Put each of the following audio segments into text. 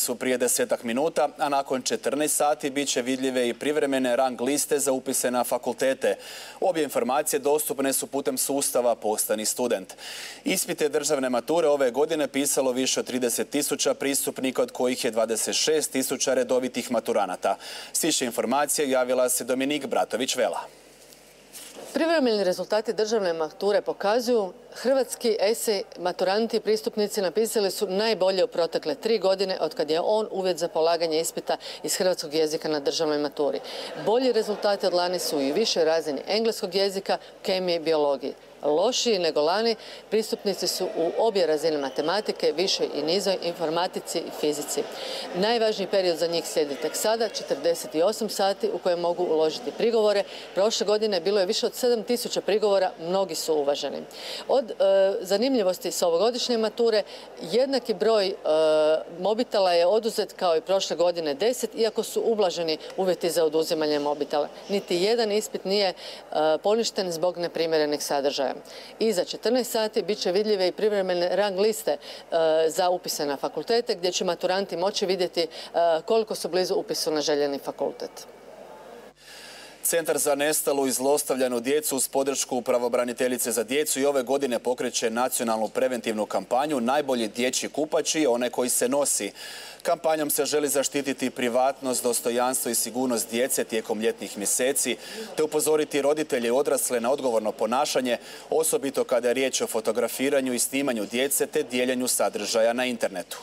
su prije 10-ak minuta, a nakon 14 sati bit će vidljive i privremene rang liste za upise na fakultete. Obje informacije dostupne su putem sustava Postani student. Ispite državne mature ove godine pisalo više od 30.000 pristupnika, od kojih je 26.000 redovitih maturanata. S više informacije javila se Dominik Bratović-Vela. Privremeni rezultati državne mature pokazuju hrvatski esej maturanti i pristupnici napisali su najbolje u protekle 3 godine od kad je on uvjet za polaganje ispita iz hrvatskog jezika na državnoj maturi. Bolji rezultati od lani su i višoj razini engleskog jezika, kemije i biologiji. Lošiji nego lani pristupnici su u obje razine matematike, višoj i nizoj, informatici i fizici. Najvažniji period za njih slijedi tek sada, 48 sati u koje mogu uložiti prigovore. Prošle godine bilo je više od 7.000 prigovora, mnogi su uvaženi. Od zanimljivosti s ovogodišnje mature, jednaki broj mobitela je oduzet kao i prošle godine 10, iako su ublaženi uvjeti za oduzimanje mobitela. Niti jedan ispit nije poništen zbog neprimjerenih sadržaja. I za 14 sati bit će vidljive i privremene rang liste za upise na fakultete, gdje će maturanti moći vidjeti koliko su blizu upisu na željeni fakultet. Centar za nestalu i zlostavljanu djecu uz podršku pravobraniteljice za djecu i ove godine pokreće nacionalnu preventivnu kampanju Najbolji dječji kupači, onaj koji se nosi. Kampanjom se želi zaštititi privatnost, dostojanstvo i sigurnost djece tijekom ljetnih mjeseci, te upozoriti roditelje i odrasle na odgovorno ponašanje, osobito kada je riječ o fotografiranju i snimanju djece te dijeljenju sadržaja na internetu.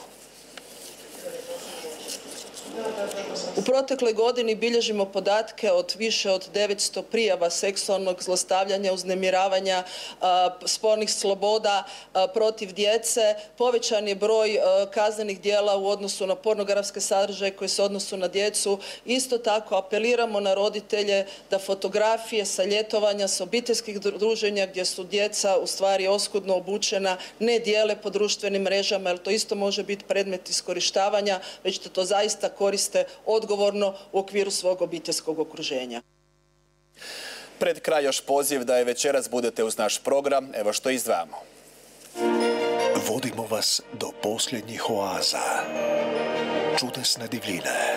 U protekloj godini bilježimo podatke od više od 900 prijava seksualnog zlostavljanja, uznemiravanja, spolnih sloboda protiv djece. Povećan je broj kaznenih djela u odnosu na pornografske sadržaje koji se odnosu na djecu. Isto tako apeliramo na roditelje da fotografije sa ljetovanja, sa obiteljskih druženja gdje su djeca u stvari oskudno obučena ne dijele po društvenim mrežama, jer to isto može biti predmet iskorištavanja, već da to zaista koriste odgovorno u okviru svog obiteljskog okruženja. Pred kraj još poziv da je večeras budete uz naš program. Evo što izdvajamo. Vodimo vas do posljednjih oaza. Čudesne divljine.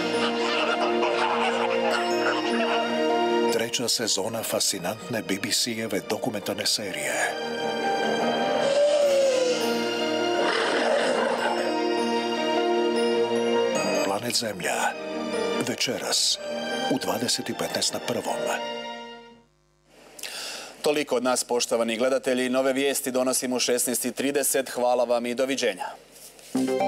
Treća sezona fascinantne BBC-eve dokumentarne serije. Planet Zemlja. Večeras u 20:15 na Prvom. Toliko od nas, poštovani gledatelji. Nove vijesti donosimo u 16:30. Hvala vam i doviđenja.